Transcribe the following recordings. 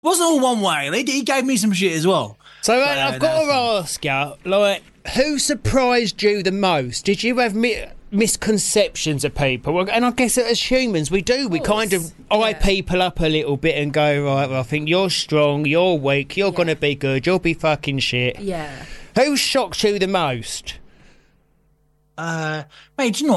wasn't all one way. He gave me some shit as well. So I've got to ask you, like, who surprised you the most? Did you have misconceptions of people? And I guess as humans, we do. We kind of eye people up a little bit and go, right, well, I think you're strong, you're weak, you're going to be good, you'll be fucking shit. Yeah. Who shocked you the most? Mate, you know,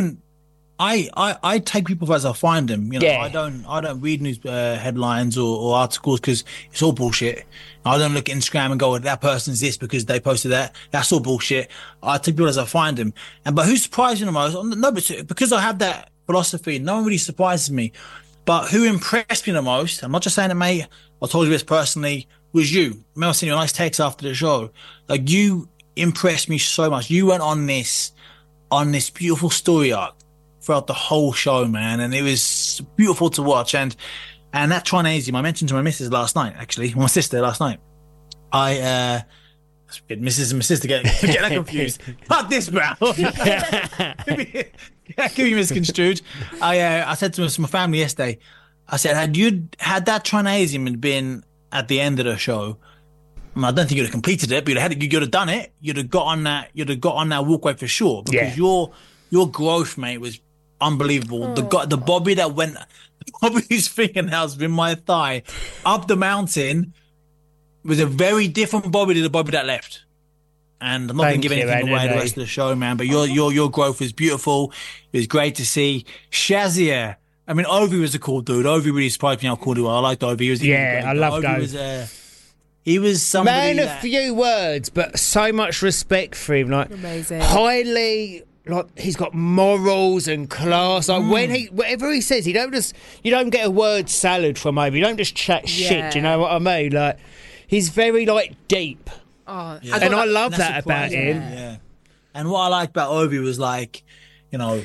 I take people as I find them. You know, Yeah. I don't read news headlines or articles because it's all bullshit. I don't look at Instagram and go, that person's this because they posted that. That's all bullshit. I take people as I find them. But who surprised me the most? No, but because I have that philosophy, no one really surprises me. But who impressed me the most? I'm not just saying it, mate. I told you this personally. Was you? Remember, I sent you a nice text after the show. Like, you impressed me so much. You went on this beautiful story arc throughout the whole show, man, and it was beautiful to watch. And that Trinasium, I mentioned to my missus last night, actually, my sister last night. Mrs. and my sister get that confused. Fuck this, bro. Could be misconstrued. I said to my family yesterday, I said, had that Trinasium had been at the end of the show, I don't think you'd have completed it, but you'd have done it. You'd have got on that walkway for sure. Because your growth, mate, was unbelievable. The Bobby that went, Bobby's fingernails in my thigh up the mountain was a very different Bobby to the Bobby that left. And I'm not going to give anything away the rest of the show, man. But your growth was beautiful. It was great to see. Shazia. I mean, Ovi was a cool dude. Ovi really surprised me how cool he was. I liked Ovi. I loved Ovi. He was somebody man of few words, but so much respect for him. Like, amazing. Highly, like, he's got morals and class. Like, whatever he says, you don't get a word salad from Ovi. You don't just chat shit. Do you know what I mean? Like, he's very, like, deep. Oh, yeah. And I love that about him. Yeah. And what I liked about Ovi was, like, on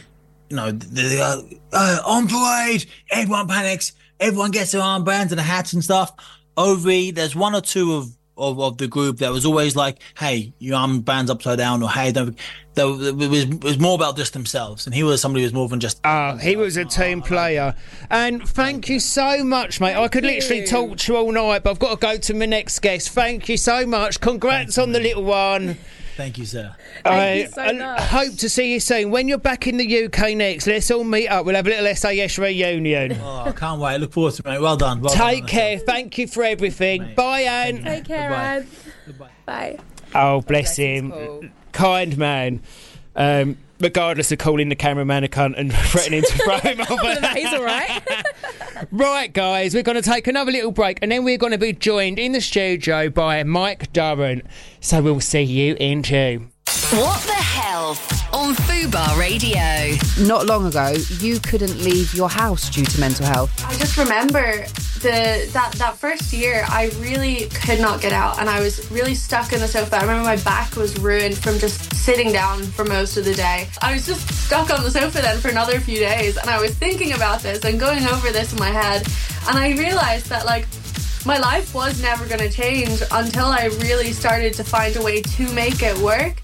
parade, everyone panics, everyone gets their armbands and the hats and stuff. Ovi, there's one or two of the group that was always like, hey, your armband's upside down, or hey, it was more about just themselves. And he was somebody who was more than just... he was a team player. And thank you so much, mate. I could literally talk to you all night, but I've got to go to my next guest. Thank you so much. Congrats on the little one. Thank you, sir. Thank you so much. I hope to see you soon. When you're back in the UK next, let's all meet up. We'll have a little SAS reunion. Oh, I can't wait. I look forward to it, mate. Well done. Take care. Thank you for everything. Mate. Bye, Anne. Take care, Anne. Bye. Oh, bless him. Cool. Kind man. Regardless of calling the cameraman a cunt and threatening to throw him off. He's all right. Right, guys, we're going to take another little break, and then we're going to be joined in the studio by Mike Durrant. So we'll see you in 2. What the Health on Fubar Radio. Not long ago, you couldn't leave your house due to mental health. I just remember that first year, I really could not get out, and I was really stuck in the sofa. I remember my back was ruined from just sitting down for most of the day. I was just stuck on the sofa then for another few days, and I was thinking about this and going over this in my head, and I realised that, like, my life was never going to change until I really started to find a way to make it work.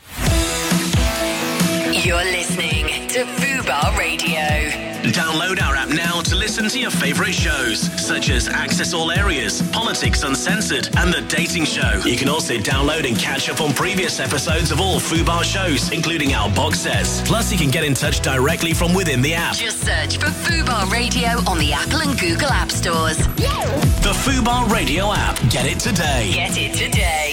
You're listening to Fubar Radio. Download our app now to listen to your favourite shows, such as Access All Areas, Politics Uncensored, and The Dating Show. You can also download and catch up on previous episodes of all Fubar shows, including our box sets. Plus, you can get in touch directly from within the app. Just search for Fubar Radio on the Apple and Google App Stores. The Fubar Radio app. Get it today. Get it today.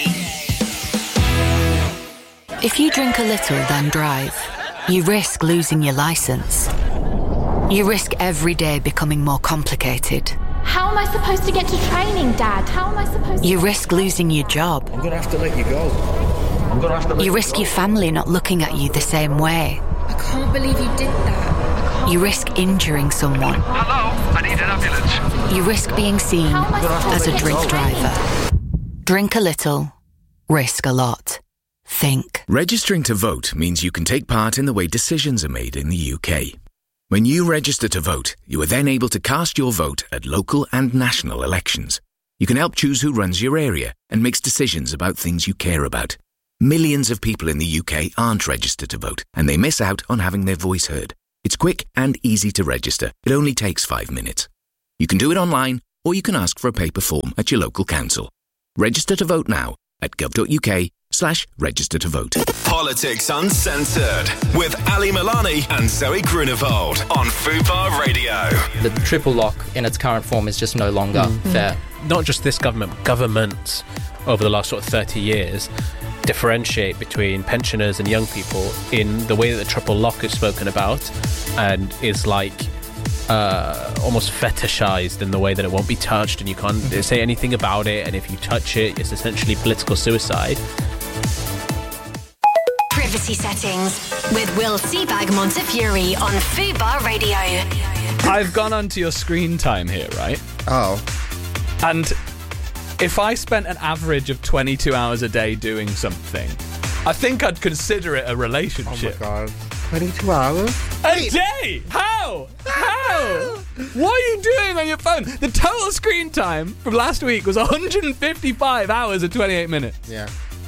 If you drink a little, then drive, you risk losing your licence. You risk every day becoming more complicated. How am I supposed to get to training, Dad? How am I supposed to... You risk losing your job. I'm going to have to let you go. You risk your family not looking at you the same way. I can't believe you did that. You risk injuring someone. Hello, I need an ambulance. You risk being seen as a drink driver. Drink a little, risk a lot. Think. Registering to vote means you can take part in the way decisions are made in the UK. When you register to vote, you are then able to cast your vote at local and national elections. You can help choose who runs your area and makes decisions about things you care about. Millions of people in the UK aren't registered to vote, and they miss out on having their voice heard. It's quick and easy to register. It only takes 5 minutes. You can do it online or you can ask for a paper form at your local council. Register to vote now at gov.uk/register to vote. Politics Uncensored with Ali Milani and Zoe Grunewald on Fubar Radio. The triple lock in its current form is just no longer fair. Not just this government, but governments over the last sort of 30 years differentiate between pensioners and young people in the way that the triple lock is spoken about, and is like almost fetishized in the way that it won't be touched and you can't say anything about it, and if you touch it, it's essentially political suicide. Privacy Settings with Will Seabag Montefiore on Fubar Radio. I've gone onto your screen time here, right? Oh. And if I spent an average of 22 hours a day doing something, I think I'd consider it a relationship. Oh my God. 22 hours? A day? How? What are you doing on your phone? The total screen time from last week was 155 hours and 28 minutes. Yeah.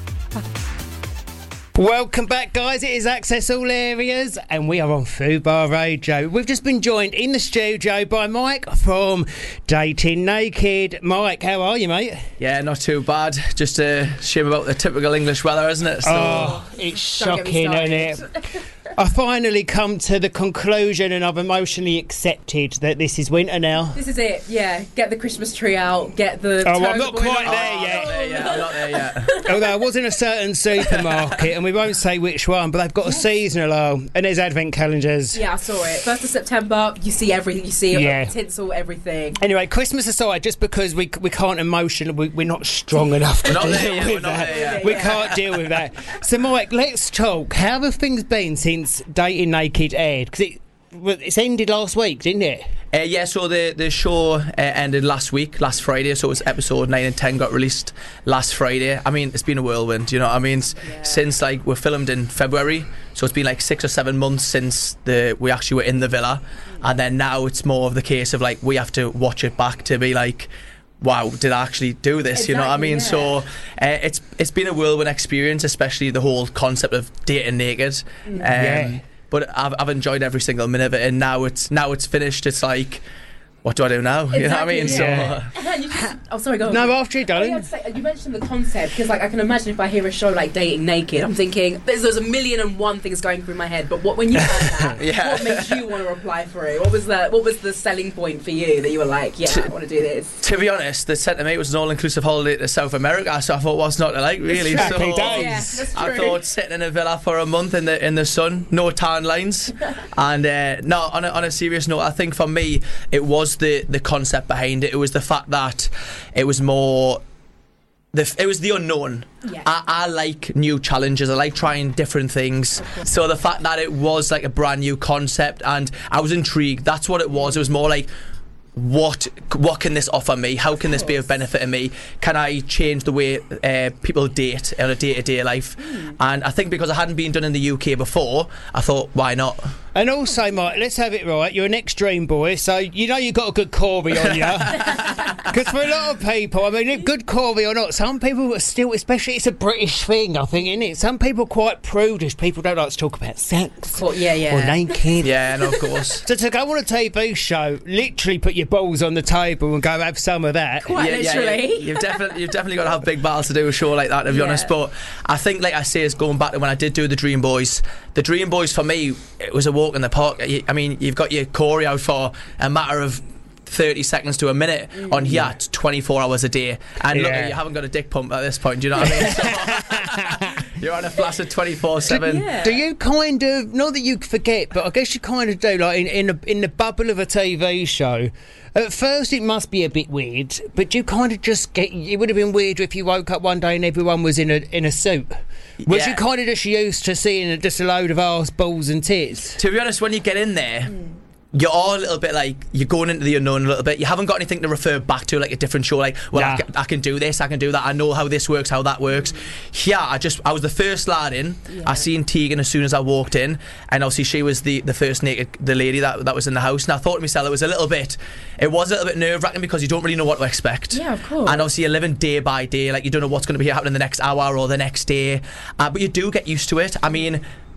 Welcome back, guys. It is Access All Areas, and we are on Fubar Radio. We've just been joined in the studio by Mike from Dating Naked. Mike, how are you, mate? Yeah, not too bad. Just a shame about the typical English weather, isn't it? So, it's shocking, isn't it? I finally come to the conclusion, and I've emotionally accepted that this is winter now. This is it, yeah. Get the Christmas tree out, get the... Oh, I'm not quite there yet. I'm not there yet. Although I was in a certain supermarket, and we won't say which one, but they've got a seasonal, and there's advent calendars. Yeah, I saw it. 1st of September, you see everything. You see tinsel, everything. Anyway, Christmas aside, just because we can't we're not strong enough to deal with that. We can't deal with that. So, Mike, let's talk. How have things been since Dating Naked aired? Because it's ended last week, didn't it? Yeah, so the show ended last Friday, so it was episode 9 and 10 got released last Friday. I mean, it's been a whirlwind, you know what I mean? Since, like, we're filmed in February, so it's been like 6 or 7 months since we actually were in the villa, and then now it's more of the case of, like, we have to watch it back to be like, wow, did I actually do this? Exactly, you know what I mean? Yeah. So it's been a whirlwind experience, especially the whole concept of dating naked. But I've enjoyed every single minute of it, and now it's finished. It's like, what do I do now? Exactly, you know what I mean? Yeah. So, sorry, go on. No, after you, darling. You mentioned the concept, because, like, I can imagine if I hear a show like Dating Naked, I'm thinking there's a million and one things going through my head. But when you heard that, what made you want to apply for it? What was the selling point for you that you were like, yeah, I want to do this? To be honest, they said to me it was an all-inclusive holiday to South America, so I thought, what's not to like, really? Happy days. Yeah, that's true. I thought sitting in a villa for a month in the sun, no tan lines, and no. On a serious note, I think for me it was the concept behind it. It was the fact that it was more it was the unknown. Yeah. I like new challenges. I like trying different things. So the fact that it was like a brand new concept, and I was intrigued. That's what it was. It was more like, what can this offer me? How can this be of benefit to me? Can I change the way people date on a day-to-day life? And I think because it hadn't been done in the UK before, I thought, why not? And also, Mike, let's have it right. You're an extreme boy, so you know you've got a good Corey on you. Because for a lot of people, I mean, good Corey or not, some people are still, especially it's a British thing, I think, isn't it? Some people are quite prudish. People don't like to talk about sex. Yeah. Or naked. Yeah, no, of course. So to go on a TV show, literally put your balls on the table and go have some of that. Quite literally. You've definitely got to have big balls to do a show like that, to be honest. But I think, like I say, is going back to when I did do the Dream Boys. The Dream Boys, for me, it was a walk in the park. I mean, you've got your Corey out for a matter of 30 seconds to a minute. On here, it's 24 hours a day. And look, you haven't got a dick pump at this point, do you know what I mean? So, you're on a flaccid 24/7. Do you kind of, not that you forget, but I guess you kind of do, like in the bubble of a TV show, at first it must be a bit weird, but you kind of just get, it would have been weird if you woke up one day and everyone was in a suit. Was you kind of just used to seeing just a load of arse, balls and tits? To be honest, when you get in there, you're all a little bit like, you're going into the unknown a little bit. You haven't got anything to refer back to, like a different show, like, well, I can do this, I can do that, I know how this works, how that works. Here, I was the first lad in. I seen Tegan as soon as I walked in, and obviously she was the first naked, the lady that was in the house, and I thought to myself, it was a little bit nerve-wracking, because you don't really know what to expect. Yeah, of course. And obviously you're living day by day, like you don't know what's going to be happening the next hour or the next day, but you do get used to it. I mean,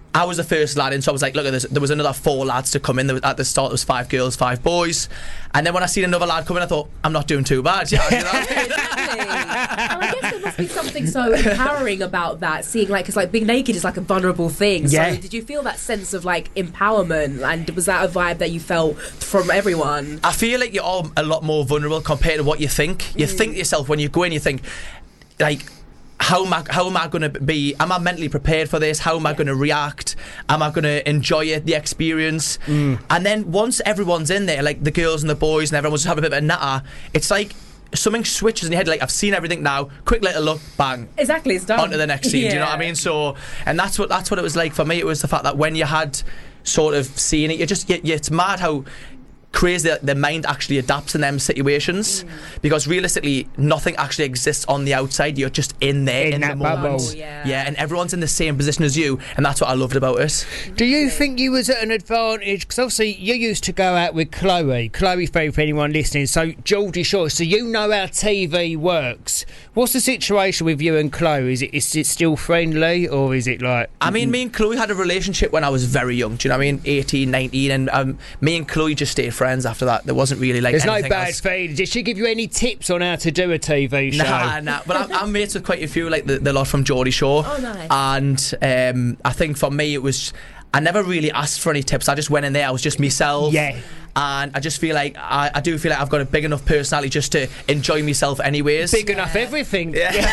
I was the first lad in, so I was like, look, there was another 4 lads to come in. At the start, there was 5 girls, 5 boys. And then when I seen another lad come in, I thought, I'm not doing too bad. You know? Exactly. And I guess there must be something so empowering about that, seeing like, because like being naked is like a vulnerable thing. Yeah. So did you feel that sense of like empowerment, and was that a vibe that you felt from everyone? I feel like you're all a lot more vulnerable compared to what you think. You think to yourself when you go in, you think, like, how am I going to be? Am I mentally prepared for this? How am I going to react? Am I going to enjoy it, the experience? And then once everyone's in there, like the girls and the boys and everyone's just having a bit of a natter, it's like something switches in your head. Like, I've seen everything now. Quick little look, bang. Exactly, it's done. On to the next scene. Do you know what I mean? So, and that's what it was like for me. It was the fact that when you had sort of seen it, it's mad how crazy that the mind actually adapts in them situations, because realistically nothing actually exists on the outside. You're just in there in that the moment. bubble. Yeah, and everyone's in the same position as you, and that's what I loved about it. Do you think you was at an advantage? Because obviously you used to go out with Chloe Faye, for anyone listening, so Geordie Shore, so you know how TV works. What's the situation with you and Chloe? Is it still friendly, or is it like... I mean, me and Chloe had a relationship when I was very young, do you know what I mean? 18, 19, and me and Chloe just stayed friends after that. There wasn't really like there's no anything bad else. feeling. Did she give you any tips on how to do a TV show? Nah. But I'm mates with quite a few, like the lot from Geordie Shore. Oh, nice. And I think for me it was, I never really asked for any tips. I just went in there. I was just myself. Yeah. And I just feel like I do feel like I've got a big enough personality just to enjoy myself anyways. Big enough everything.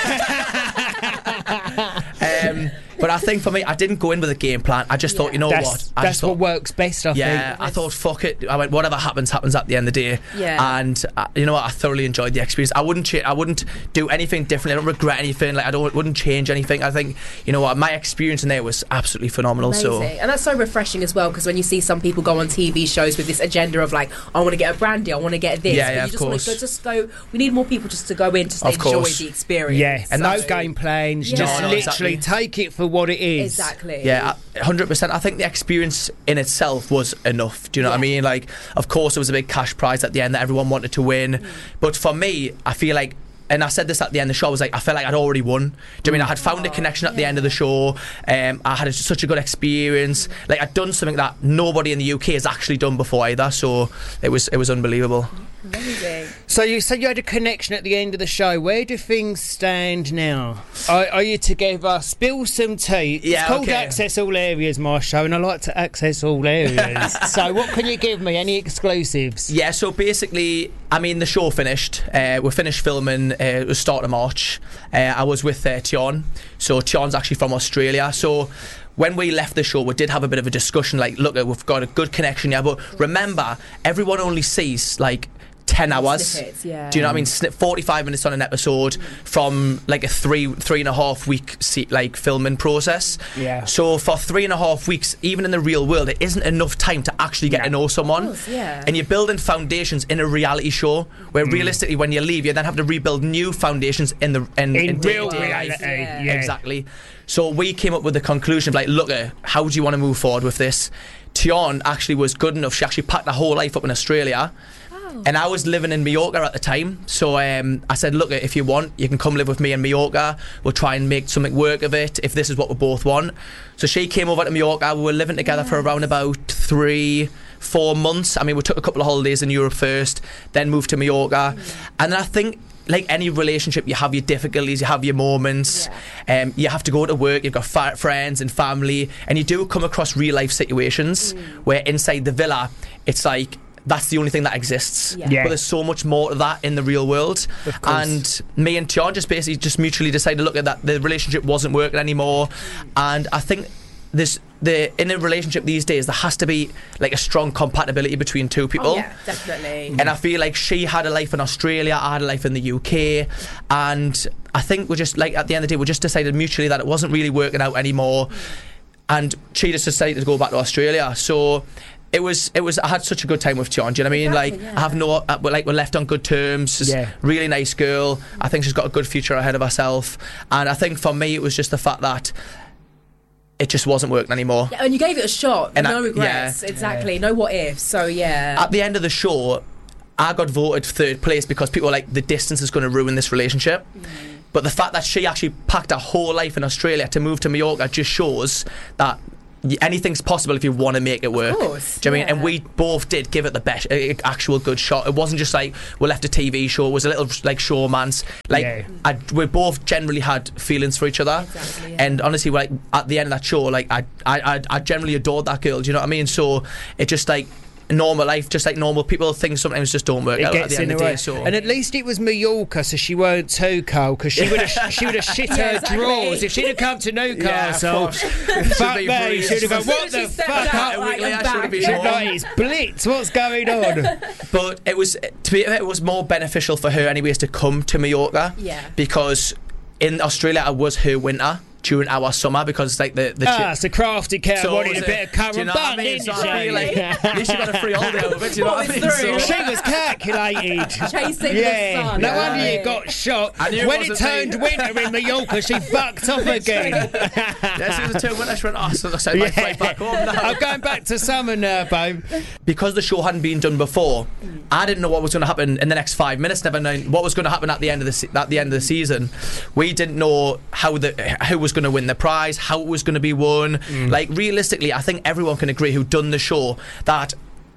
But I think for me, I didn't go in with a game plan. I just thought, you know what? That's what works best, I think. Yeah, I thought, fuck it. I went, whatever happens at the end of the day. Yeah. And you know what? I thoroughly enjoyed the experience. I wouldn't do anything differently. I don't regret anything. Like, wouldn't change anything. I think, you know what? My experience in there was absolutely phenomenal. Amazing. So, and that's so refreshing as well, because when you see some people go on TV shows with this agenda of like, I want to get a brand deal, I want to get this. Yeah, but you just want to go. We need more people just to go in to enjoy the experience. Yeah, and no game plans. Yeah. Just literally exactly. take it for what it is. Exactly. Yeah, 100%. I think the experience in itself was enough. Do you know what I mean? Like, of course, there was a big cash prize at the end that everyone wanted to win. But for me, I feel like, and I said this at the end of the show, I was like, I felt like I'd already won. Do you know what I mean? I had found a connection at the end of the show. I had such a good experience. Like, I'd done something that nobody in the UK has actually done before either. So it was unbelievable. Amazing. So you said you had a connection at the end of the show. Where do things stand now? Are you together? Spill some tea. Yeah, it's called okay. Access All Areas, my show, and I like to access all areas. So what can you give me? Any exclusives? Yeah, so basically, I mean, the show finished. We finished filming. It was start of March. I was with Tion. So Tion's actually from Australia. So when we left the show, we did have a bit of a discussion. Like, look, we've got a good connection here, but remember, everyone only sees like 10 hours. Snippets, yeah. Do you know what I mean? 45 minutes on an episode from like a 3.5 week like filming process. Yeah. So for 3.5 weeks, even in the real world, it isn't enough time to actually get to know someone. Of course, yeah. And you're building foundations in a reality show where realistically, when you leave, you then have to rebuild new foundations in real day-to-day reality. life. Yeah. Exactly. So we came up with the conclusion of like, look, how do you want to move forward with this? Tion actually was good enough. She actually packed her whole life up in Australia. And I was living in Mallorca at the time. So I said, look, if you want, you can come live with me in Mallorca. We'll try and make something work of it if this is what we both want. So she came over to Mallorca. We were living together for around about 3-4 months. I mean, we took a couple of holidays in Europe first, then moved to Mallorca. And then I think, like any relationship, you have your difficulties, you have your moments. You have to go to work, you've got friends and family, and you do come across real life situations where inside the villa, it's like, that's the only thing that exists. Yeah. But there's so much more to that in the real world. Of course. And me and Tion just basically just mutually decided to look at that. The relationship wasn't working anymore. And I think in a relationship these days, there has to be like a strong compatibility between two people. Oh, yeah, definitely. And I feel like she had a life in Australia, I had a life in the UK, and I think we're just like, at the end of the day, we just decided mutually that it wasn't really working out anymore, and she just decided to go back to Australia. So it was I had such a good time with Tion. Do you know what I mean? Exactly, like, I have we're left on good terms. She's a really nice girl. I think she's got a good future ahead of herself. And I think for me, it was just the fact that it just wasn't working anymore. Yeah, and you gave it a shot. And no regrets. Exactly. No what ifs. So yeah. At the end of the show, I got voted 3rd place because people were like, the distance is going to ruin this relationship. But the fact that she actually packed her whole life in Australia to move to Mallorca just shows that anything's possible if you want to make it work. Of course, do you know what I mean? And we both did give it the best, actual good shot. It wasn't just like we left a TV show. It was a little like showmance. Like we both generally had feelings for each other. Exactly, yeah. And honestly, like at the end of that show, like I generally adored that girl. Do you know what I mean? So it just like normal life, just like normal people, things sometimes just don't work out at the end of the day. So. And at least it was Mallorca, so she weren't too cold, because she would have shit her drawers if she'd have come to Newcastle. Fuck me, she'd have gone, what the fuck up? She'd like, it's Blitz, what's going on? But it was more beneficial for her anyways to come to Mallorca, because in Australia it was her winter during our summer, because like the it's a crafty cat, so wanted a bit of current, do you know what I mean? So at least you got a free holiday over it. Do you know what I mean? So she was calculated, chasing the sun. No wonder you got shot. When it turned winter in Mallorca, she fucked off again. Yes, it was a turn winter. She went, so I might fly back home now. I'm going back to summer now, babe. Because the show hadn't been done before, I didn't know what was going to happen in the next 5 minutes. Never known what was going to happen at the end of the season. We didn't know who was going to win the prize, how it was going to be won. Like realistically, I think everyone can agree who done the show that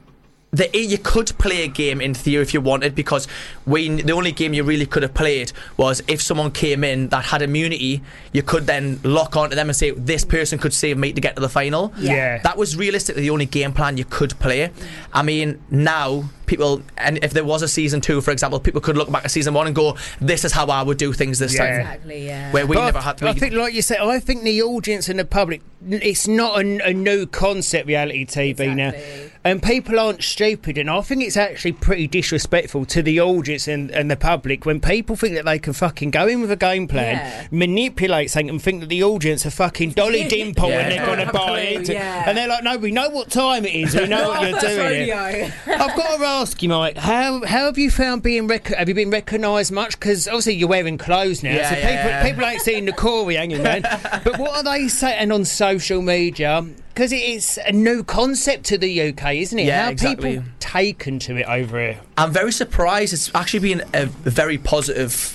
you could play a game in theory if you wanted, because the only game you really could have played was if someone came in that had immunity, you could then lock onto them and say this person could save me to get to the final. That was realistically the only game plan you could play. I mean, now people, and if there was a season 2, for example, people could look back at season 1 and go, this is how I would do things this time. Exactly, yeah. Where we never had to. I think, like you said, I think the audience and the public, it's not a new concept, reality TV now. And people aren't stupid, and I think it's actually pretty disrespectful to the audience and the public when people think that they can fucking go in with a game plan, manipulate something, and think that the audience are fucking Dolly Dimple and they're going to buy it. And they're like, no, we know what time it is, we know what you're doing here. I've got to ask you, Mike, how have you found being have you been recognised much? Because obviously you're wearing clothes now, so people ain't seeing the Corey hanging man. But what are they saying on social media? Because it's a new concept to the UK, isn't it? Yeah, how exactly. People taken to it over here? I'm very surprised. It's actually been a very positive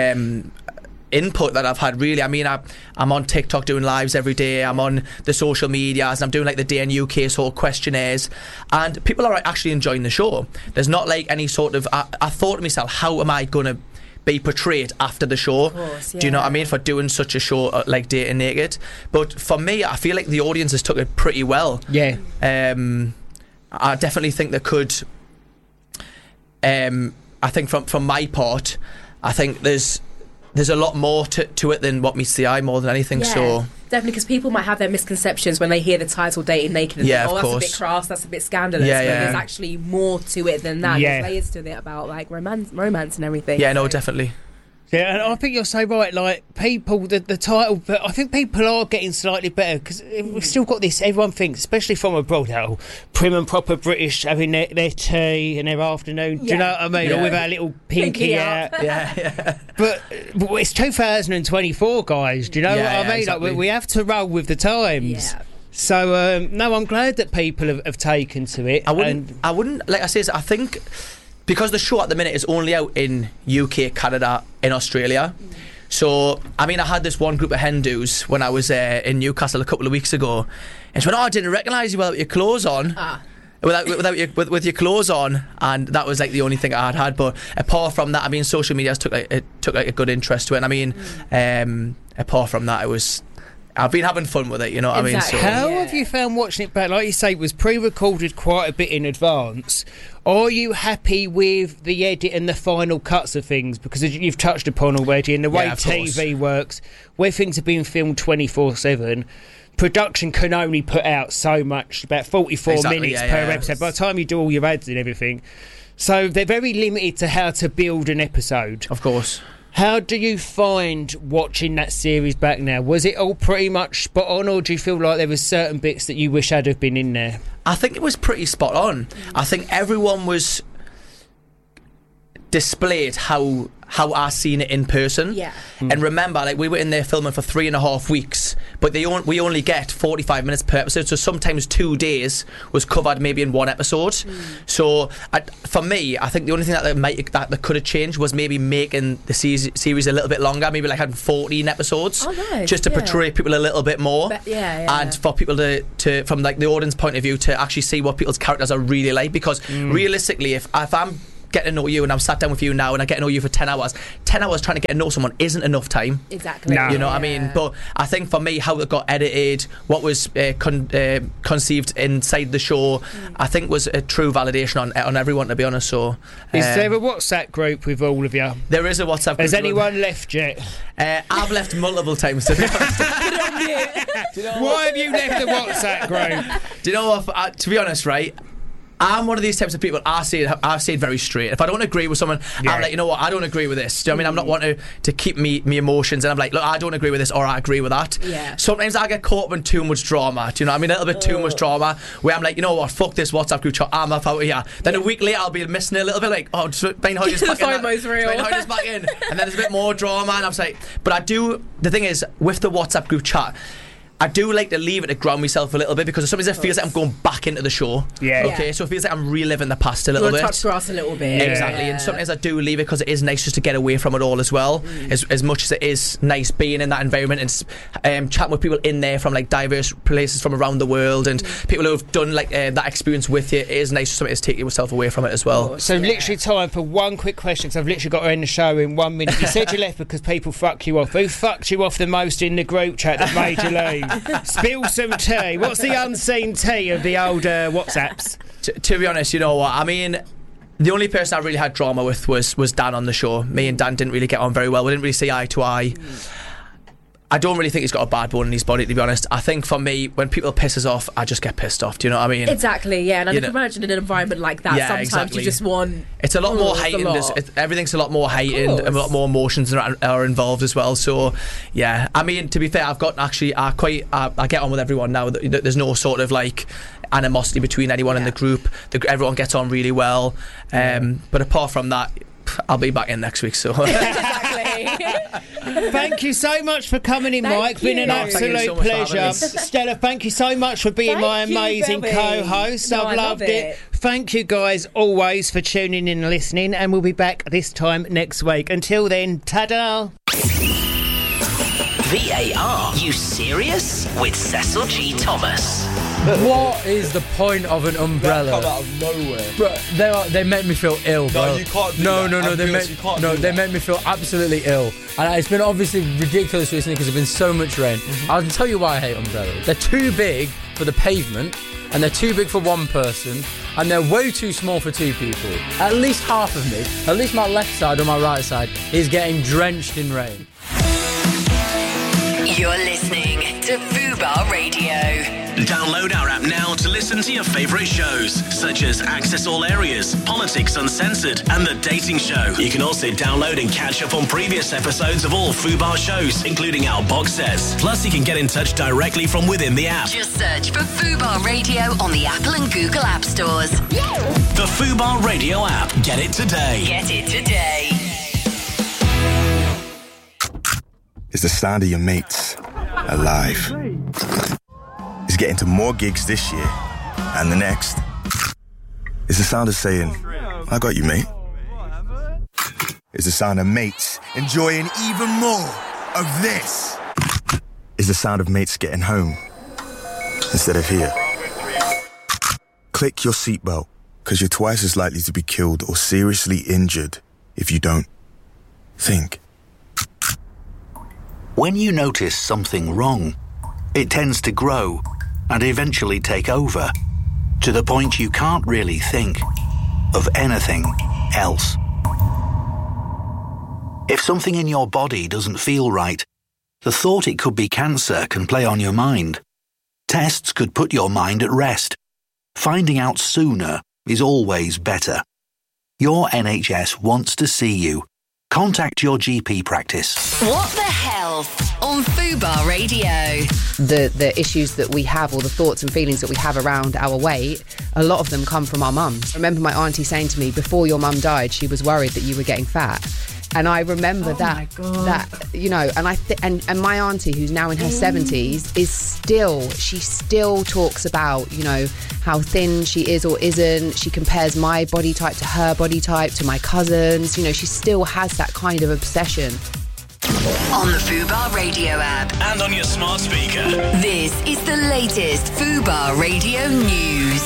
input that I've had, really. I mean, I'm on TikTok doing lives every day. I'm on the social medias, and I'm doing like the Day in UK sort of questionnaires, and people are actually enjoying the show. There's not like any sort of I thought to myself, how am I going to be portrayed after the show? Of course, do you know what I mean, for doing such a show like Dating Naked? But for me, I feel like the audience has took it pretty well. I definitely think they could. I think from my part, I think there's a lot more to it than what meets the eye, more than anything. So definitely, because people might have their misconceptions when they hear the title Dating Naked and think, that's a bit crass, that's a bit scandalous, but there's actually more to it than that. There's layers to it about like romance and everything. Definitely. Yeah, and I think you're so right. Like people, the title, but I think people are getting slightly better, because we've still got this. Everyone thinks, especially from abroad, how prim and proper British having their tea and their afternoon. Do you know what I mean? Or with our little pinky out. But it's 2024, guys. Do you know what I mean? Exactly. Like, we have to roll with the times. So no, I'm glad that people have taken to it. I wouldn't like I say. I think, because the show at the minute is only out in UK, Canada, in Australia. So, I mean, I had this one group of Hindus when I was in Newcastle a couple of weeks ago, and she went, I didn't recognise you without your clothes on. With your clothes on, and that was like the only thing I had. But apart from that, I mean, social media took a good interest to it. And I mean, apart from that, I've been having fun with it, you know what I mean? So, how have you found watching it back? Like you say, it was pre-recorded quite a bit in advance. Are you happy with the edit and the final cuts of things? Because you've touched upon already, and the way TV works, where things are being filmed 24/7, production can only put out so much, about 44 minutes per episode, by the time you do all your ads and everything. So they're very limited to how to build an episode. Of course. How do you find watching that series back now? Was it all pretty much spot on, or do you feel like there were certain bits that you wish had have been in there? I think it was pretty spot on. I think everyone was displayed how I seen it in person. And remember, like, we were in there filming for 3.5 weeks but we only get 45 minutes per episode, so sometimes 2 days was covered maybe in one episode. So for me, I think the only thing that could have changed was maybe making the series a little bit longer, maybe like having 14 episodes, just to portray people a little bit more, and for people to from like the audience point of view to actually see what people's characters are really like, because realistically, if I'm getting to know you and I'm sat down with you now and I get to know you for 10 hours trying to get to know someone isn't enough time. Exactly. You know what I mean? But I think for me, how it got edited, what was conceived inside the show, I think was a true validation on everyone, to be honest. So is there a WhatsApp group with all of you? There is a WhatsApp group. Has anyone left yet? I've left multiple times, to be honest. Why have you left the WhatsApp group? Do you know what? To be honest, right, I'm one of these types of people. I say it very straight. If I don't agree with someone, I'm like, you know what, I don't agree with this. Do you know what I mean? I'm not wanting to keep me emotions, and I'm like, look, I don't agree with this, or I agree with that. Sometimes I get caught up in too much drama. Do you know what I mean? A little bit too much drama, where I'm like, you know what, fuck this WhatsApp group chat, I'm off out of here. Then a week later, I'll be missing it a little bit, like, oh, Spain Hodges back in. Back in, and then there's a bit more drama, and I'm like, but I do. The thing is, with the WhatsApp group chat, I do like to leave it to ground myself a little bit, because sometimes it feels like I'm going back into the show. Okay, so it feels like I'm reliving the past a little bit. Touch grass a little bit. Exactly, and sometimes I do leave it because it is nice just to get away from it all as well. As much as it is nice being in that environment and chatting with people in there from like diverse places from around the world, and people who have done like that experience with you, it is nice sometimes to take yourself away from it as well. So literally time for one quick question, because I've literally got to end the show in 1 minute. You said you left because people fucked you off. Who fucked you off the most in the group chat that made you leave? Spill some tea. What's the unseen tea of the old WhatsApps? To be honest, you know what? I mean, the only person I really had drama with was Dan on the show. Me and Dan didn't really get on very well. We didn't really see eye to eye. I don't really think he's got a bad bone in his body, to be honest. I think for me, when people piss us off, I just get pissed off. Do you know what I mean? Exactly, yeah. And I can imagine in an environment like that, sometimes you just want... It's a lot more heightened. Everything's a lot more heightened, and a lot more emotions are involved as well. So, yeah. I mean, to be fair, I've got actually... I get on with everyone now. There's no sort of like animosity between anyone in the group. Everyone gets on really well. But apart from that, I'll be back in next week. So... Thank you so much for coming in, Mike. Been an absolute pleasure. Stella, thank you so much for being my amazing co-host. I've loved it. Thank you guys always for tuning in and listening, and we'll be back this time next week. Until then, ta-da! VAR, you serious? With Cecil G. Thomas. What is the point of an umbrella? They come out of nowhere. Bro, they make me feel ill, bro. No, you can't do no, that. No, they make me feel absolutely ill. And it's been obviously ridiculous recently because there's been so much rain. I'll tell you why I hate umbrellas. They're too big for the pavement, and they're too big for one person, and they're way too small for two people. At least half of me, at least my left side or my right side, is getting drenched in rain. You're listening to Fubar Radio. Download our app now to listen to your favourite shows, such as Access All Areas, Politics Uncensored, and The Dating Show. You can also download and catch up on previous episodes of all Fubar shows, including our box sets. Plus, you can get in touch directly from within the app. Just search for Fubar Radio on the Apple and Google App Stores. The Fubar Radio app. Get it today. Get it today. Is the sound of your mates alive? Is getting to more gigs this year and the next? Is the sound of saying, I got you, mate? Is the sound of mates enjoying even more of this? Is the sound of mates getting home instead of here? Click your seatbelt, because you're twice as likely to be killed or seriously injured if you don't think. When you notice something wrong, it tends to grow and eventually take over, to the point you can't really think of anything else. If something in your body doesn't feel right, the thought it could be cancer can play on your mind. Tests could put your mind at rest. Finding out sooner is always better. Your NHS wants to see you. Contact your GP practice. What the Health on Fubar Radio. The issues that we have, or the thoughts and feelings that we have around our weight, a lot of them come from our mums. I remember my auntie saying to me, before your mum died, she was worried that you were getting fat. And I remember that, you know, and and my auntie, who's now in her 70s, she still talks about, you know, how thin she is or isn't. She compares my body type to her body type, to my cousins. You know, she still has that kind of obsession. On the Fubar Radio app. And on your smart speaker. This is the latest Fubar Radio news.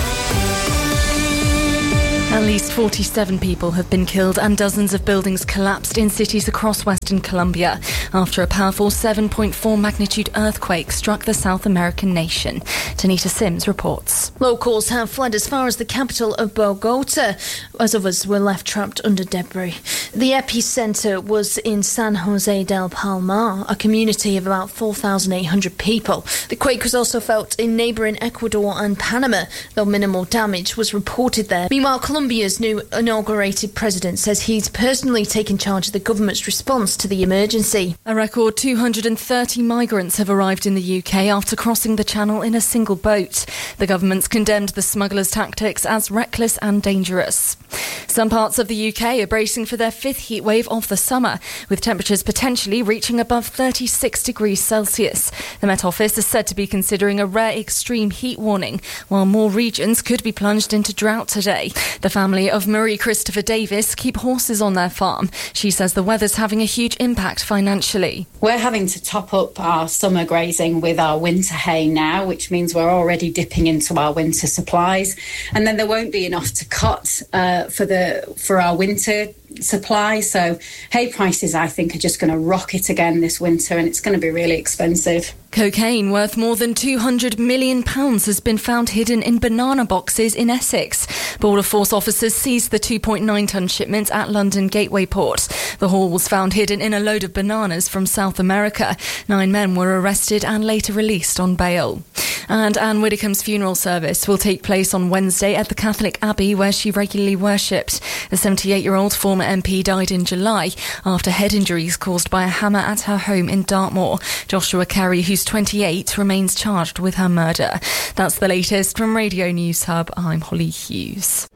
At least 47 people have been killed and dozens of buildings collapsed in cities across Western Colombia after a powerful 7.4 magnitude earthquake struck the South American nation. Tanita Sims reports. Locals have fled as far as the capital of Bogota, as others were left trapped under debris. The epicenter was in San Jose del Palmar, a community of about 4,800 people. The quake was also felt in neighbouring Ecuador and Panama, though minimal damage was reported there. Meanwhile, Colombia's new inaugurated president says he's personally taken charge of the government's response to the emergency. A record 230 migrants have arrived in the UK after crossing the channel in a single boat. The government's condemned the smugglers' tactics as reckless and dangerous. Some parts of the UK are bracing for their fifth heatwave of the summer, with temperatures potentially reaching above 36 degrees Celsius. The Met Office is said to be considering a rare extreme heat warning, while more regions could be plunged into drought today. The family of Marie Christopher Davis keep horses on their farm. She says the weather's having a huge impact financially. We're having to top up our summer grazing with our winter hay now, which means we're already dipping into our winter supplies. And then there won't be enough to cut for our winter supply. So hay prices, I think, are just going to rocket again this winter, and it's going to be really expensive. Cocaine worth more than £200 million has been found hidden in banana boxes in Essex. Border Force officers seized the 2.9-tonne shipment at London Gateway Port. The haul was found hidden in a load of bananas from South America. 9 men were arrested and later released on bail. And Anne Widdecombe's funeral service will take place on Wednesday at the Catholic Abbey where she regularly worshipped. The 78-year-old former MP died in July after head injuries caused by a hammer at her home in Dartmoor. Joshua Carey, who's 28, remains charged with her murder. That's the latest from Radio News Hub. I'm Holly Hughes.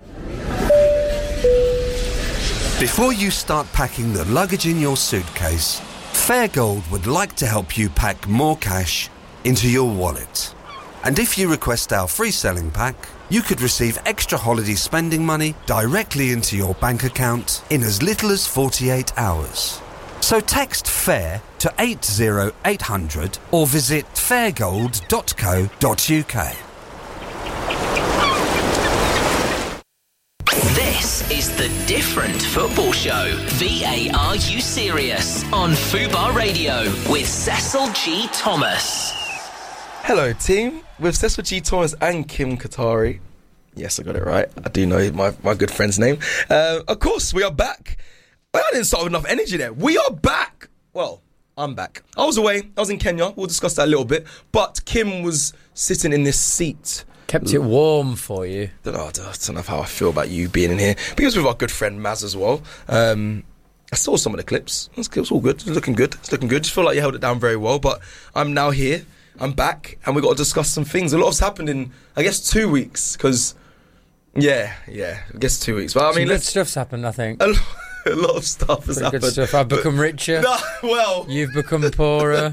Before you start packing the luggage in your suitcase, Fairgold would like to help you pack more cash into your wallet. And if you request our free selling pack, you could receive extra holiday spending money directly into your bank account in as little as 48 hours. So text FAIR to 80800 or visit fairgold.co.uk. This is the Different Football Show. VARU Serious on Fubar Radio with Cecil G. Thomas. Hello, team. With Cecil G. Thomas and Kim Qatari. Yes, I got it right. I do know my good friend's name. Of course, we are back. I didn't start with enough energy there. We are back. Well, I'm back. I was away. I was in Kenya. We'll discuss that a little bit. But Kim was sitting in this seat. Kept it warm for you. I don't know how I feel about you being in here. Because with our good friend Maz as well. I saw some of the clips. It was all good. It's looking good. Just feel like you held it down very well. But I'm now here. I'm back, and we've got to discuss some things. A lot has happened in, I guess, 2 weeks, because, I guess 2 weeks. But I mean, good stuff's happened, I think. A lot of stuff has happened. Good stuff. I've become richer. You've become poorer.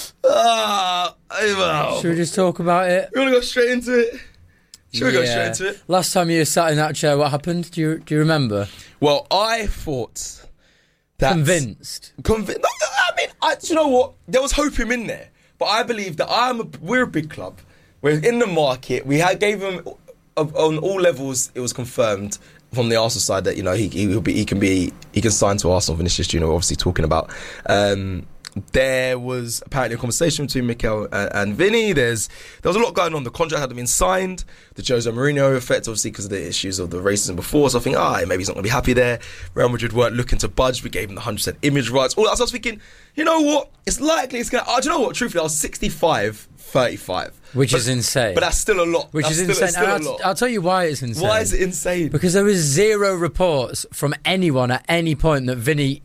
Well. Should we just talk about it? You want to go straight into it? Should we go straight into it? Last time you were sat in that chair, what happened? Do you remember? Well, I thought that... Convinced? I mean, do you know what? There was hope in there. But I believe that we're a big club. We're in the market. We gave him on all levels. It was confirmed from the Arsenal side that he can sign to Arsenal. Vinicius Junior, obviously talking about. There was apparently a conversation between Mikel and Vinny. There was a lot going on. The contract hadn't been signed. The Jose Mourinho effect, obviously, because of the issues of the racism before. So I think, maybe he's not going to be happy there. Real Madrid weren't looking to budge. We gave him the 100% image rights. All that. So I was thinking, you know what? It's likely it's going to... do you know what? Truthfully, I was 65-35. Which is insane. But that's still a lot. Which is insane. I'll tell you why it's insane. Why is it insane? Because there was zero reports from anyone at any point that Vinny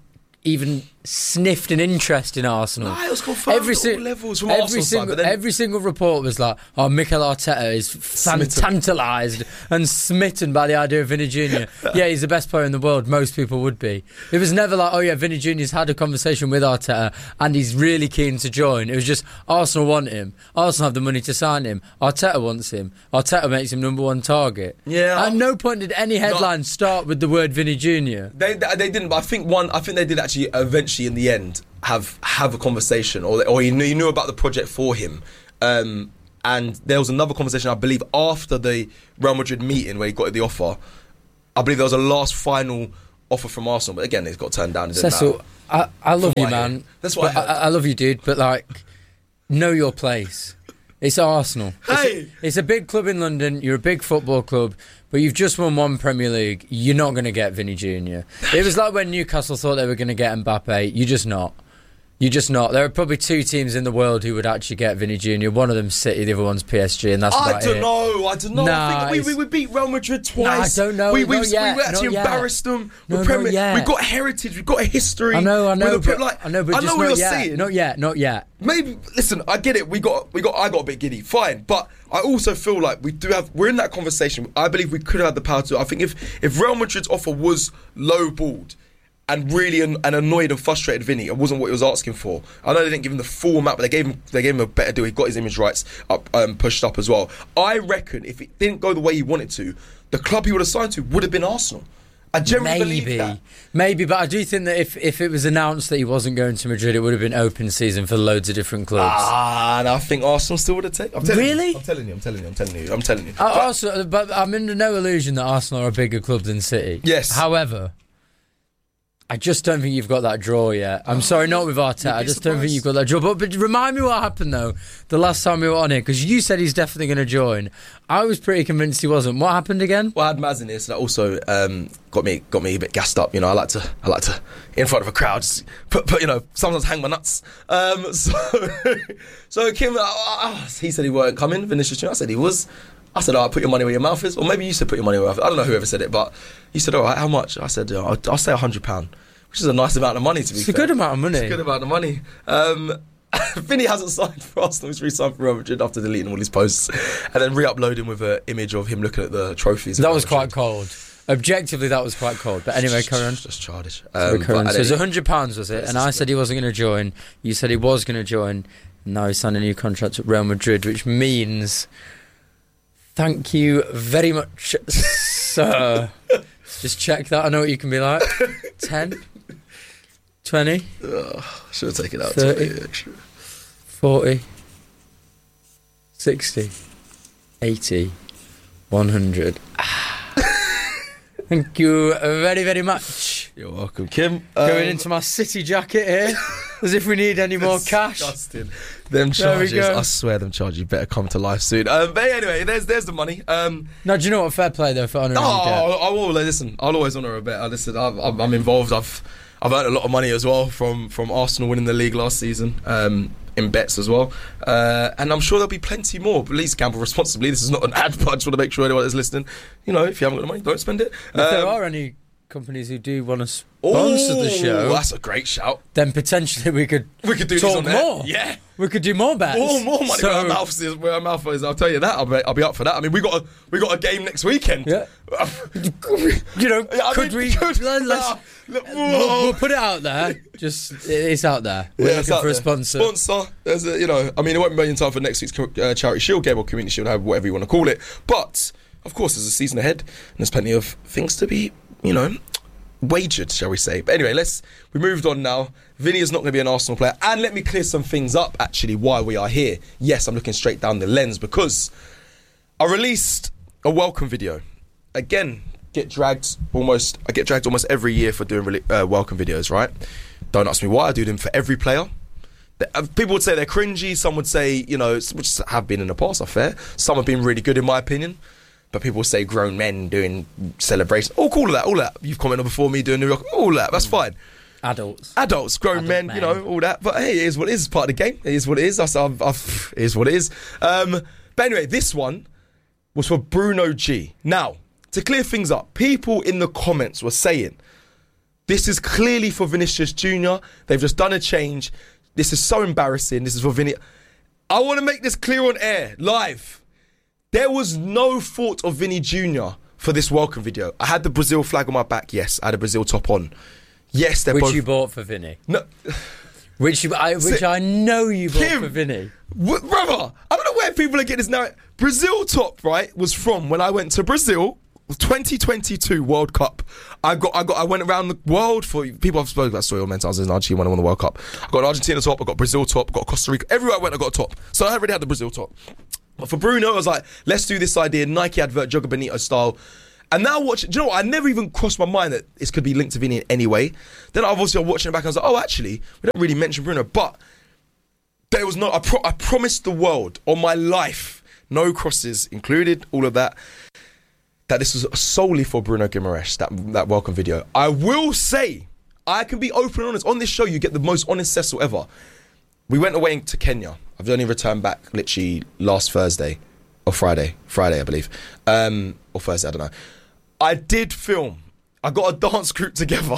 even sniffed an interest in Arsenal. No, it was confirmed at all levels from Arsenal's side, but then- every single report was like, oh, Mikel Arteta is tantalised and smitten by the idea of Vinny Jr. Yeah, he's the best player in the world. Most people would be. It was never like, oh yeah, Vinny Jr.'s had a conversation with Arteta and he's really keen to join. It was just, Arsenal want him. Arsenal have the money to sign him. Arteta wants him. Arteta makes him number one target. Yeah. At no point did any headline start with the word Vinny Jr. They didn't, but I think they did actually eventually in the end have a conversation, or he knew about the project for him. And there was another conversation, I believe, after the Real Madrid meeting where he got the offer. I believe there was a last final offer from Arsenal, but again, it's got turned down. Cecil, I love you, man. That's what I love you, dude. But like, know your place. It's Arsenal. Hey! It's a big club in London. You're a big football club, but you've just won one Premier League. You're not going to get Vinny Jr. It was like when Newcastle thought they were going to get Mbappe. You're just not. You're just not. There are probably two teams in the world who would actually get Vinny Jr. One of them's City, the other one's PSG, and that's about it. I don't know. Nah, I think we beat Real Madrid twice. Nah, I don't know. We Not actually yet. embarrassed them. No, not yet. We've got heritage. We've got a history. I know. I know, But what just you're not yet. saying. Not yet. Maybe listen. I get it. I got a bit giddy. Fine, but I also feel like we're in that conversation. I believe we could have had the power to. I think if Real Madrid's offer was lowballed and really annoyed and frustrated Vinny, it wasn't what he was asking for. I know they didn't give him the full amount, but they gave him a better deal. He got his image rights up, pushed up as well. I reckon if it didn't go the way he wanted to, the club he would have signed to would have been Arsenal. I generally believe that. Maybe, but I do think that if it was announced that he wasn't going to Madrid, it would have been open season for loads of different clubs. And I think Arsenal still would have taken. Really? I'm telling you. But I'm under no illusion that Arsenal are a bigger club than City. Yes. However, I just don't think you've got that draw yet. I'm sorry, not with Arteta. I just don't think you've got that draw. But remind me what happened, though, the last time we were on here, because you said he's definitely going to join. I was pretty convinced he wasn't. What happened again? Well, I had Maz in here, so that also got me a bit gassed up. You know, I like to in front of a crowd, just put sometimes hang my nuts. So Kim, he said he weren't coming. Vinicius Jr. I said he was. I said, all right, put your money where your mouth is. Or maybe you said put your money where your mouth is. I don't know whoever said it, but you said, all right, how much? I said, I'll say £100, which is a nice amount of money, to be fair. It's a good amount of money. It's a good amount of money. Vinny hasn't signed for Arsenal. He's re-signed for Real Madrid after deleting all his posts and then re-uploading with an image of him looking at the trophies. That was quite cold. Objectively, that was quite cold. But anyway, Curran. Just childish. So it's £100, was it? And I said he wasn't going to join. You said he was going to join. Now he's signed a new contract at Real Madrid, which means... Thank you very much, sir. Just check that. I know what you can be like. 10, 20. Should have taken out 30, 40, 60, 80, 100. Thank you very, very much. You're welcome, Kim. Going into my City jacket here, as if we need any more cash. Disgusting. Them charges, I swear, them charges better come to life soon. But anyway, there's the money. No, do you know what? Fair play though for honouring a bet. I will listen. I'll always honour a bet. I'm involved. I've earned a lot of money as well from Arsenal winning the league last season. In bets as well, and I'm sure there'll be plenty more. Please gamble responsibly. This is not an ad, but I just want to make sure anyone that's listening, if you haven't got the money, don't spend it. If there are any companies who do want to sponsor the show, that's a great shout. Then potentially we could do talk this more. Yeah, we could do more bets. More money where our mouth is. I'll tell you that. I'll be up for that. I mean, we got a game next weekend. Yeah. We'll put it out there. Just it's out there. We're looking for a sponsor. There's it won't be in time for next week's Charity Shield game or Community Shield, whatever you want to call it. But of course, there's a season ahead, and there's plenty of things to be, wagered, shall we say. But anyway, we moved on now. Vinny is not going to be an Arsenal player. And let me clear some things up, actually, why we are here. Yes, I'm looking straight down the lens because I released a welcome video. Again, I get dragged almost every year for doing welcome videos, right? Don't ask me why. I do them for every player. People would say they're cringy. Some would say, which have been in the past, are fair. Some have been really good, in my opinion. But people say grown men doing celebrations. All that. You've commented before me doing New York. All that. That's fine. Adults, grown men, all that. But hey, it is what it is. It's part of the game. It is what it is. It is what it is. But anyway, this one was for Bruno G. Now, to clear things up, people in the comments were saying, This is clearly for Vinicius Jr. They've just done a change. This is so embarrassing. This is for Vinny. I want to make this clear on air, live. There was no thought of Vinny Jr. for this welcome video. I had the Brazil flag on my back. Yes, I had a Brazil top on. Yes, they're both... Which you bought for Vinny. No. Which I know you bought for Vinny. Brother, I don't know where people are getting this now. Brazil top, right, was from when I went to Brazil, 2022 World Cup. I went around the world for people. I've spoken about story all many times in Argentina when I won the World Cup. I got an Argentina top, I got Brazil top, I got Costa Rica. Everywhere I went, I got a top. So I already had the Brazil top. But for Bruno, I was like, let's do this idea, Nike advert, Joga Bonito style. And now watch, do you know what? I never even crossed my mind that this could be linked to Vinny in any way. Then obviously I'm watching it back and I was like, oh, actually, we don't really mention Bruno. But there was no, I promised the world on my life, no crosses included, all of that, that this was solely for Bruno Guimaraes, that welcome video. I will say, I can be open and honest. On this show, you get the most honest Cecil ever. We went away to Kenya. I've only returned back literally last Thursday or Friday, I believe. Or Thursday, I don't know. I did film. I got a dance group together.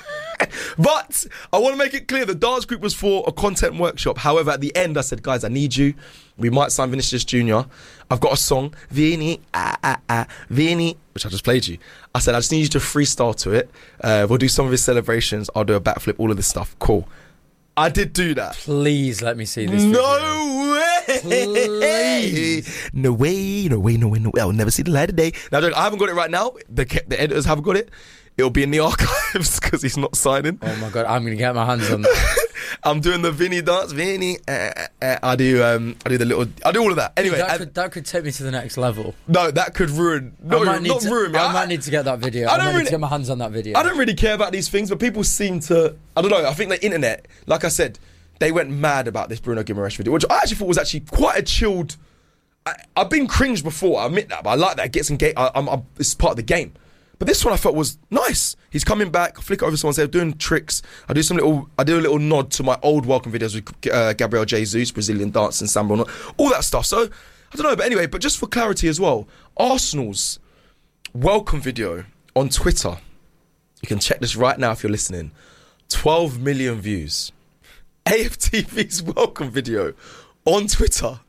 But I want to make it clear, the dance group was for a content workshop. However, at the end, I said, guys, I need you. We might sign Vinicius Jr. I've got a song, Vinny, Vinny, which I just played you. I said, I just need you to freestyle to it. We'll do some of his celebrations. I'll do a backflip, all of this stuff. Cool. I did do that. Please let me see this video. No way! Please. No way. I'll never see the light of day. Now, I haven't got it right now. The editors haven't got it. It'll be in the archives because he's not signing. Oh my God, I'm going to get my hands on that. I'm doing the Vinny dance. Vinny. I do the little... I do all of that. Anyway. That could take me to the next level. No, that could ruin... No, not ruin me. I might need to get that video. I might need to get my hands on that video. I don't really care about these things, but people seem to... I don't know. I think the internet, like I said, they went mad about this Bruno Guimaraes video, which I actually thought was actually quite a chilled... I've been cringed before, I admit that, but I like that. It gets engaged. It's part of the game. But this one I felt was nice. He's coming back, I flick it over someone's head, doing tricks. I do a little nod to my old welcome videos with Gabriel Jesus, Brazilian dance and samba, all that stuff. So, I don't know, but anyway, but just for clarity as well, Arsenal's welcome video on Twitter, you can check this right now if you're listening, 12 million views. AFTV's welcome video on Twitter,